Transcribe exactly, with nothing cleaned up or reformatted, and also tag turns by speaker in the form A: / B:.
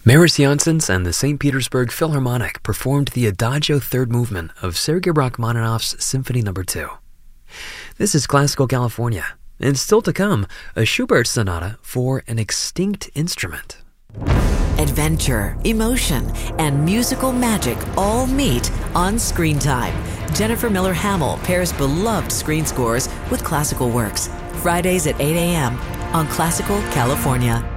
A: Maris Janssens and the Saint Petersburg Philharmonic performed the Adagio Third Movement of Sergei Rachmaninoff's Symphony Number two. This is Classical California, and still to come, a Schubert sonata for an extinct instrument.
B: Adventure, emotion, and musical magic all meet on Screen Time. Jennifer Miller Hamill pairs beloved screen scores with classical works. Fridays at eight a.m. on Classical California.